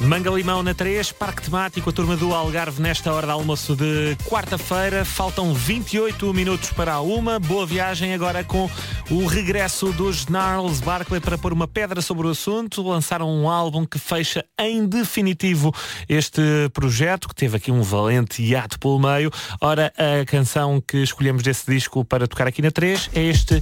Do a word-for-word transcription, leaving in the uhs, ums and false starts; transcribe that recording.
Mangalimão na três, parque temático, a turma do Algarve nesta hora de almoço de quarta-feira. Faltam vinte e oito minutos para a uma. Boa viagem agora com o regresso dos Gnarls Barkley para pôr uma pedra sobre o assunto. Lançaram um álbum que fecha em definitivo este projeto, que teve aqui um valente hiato pelo meio. Ora, a canção que escolhemos desse disco para tocar aqui na três é este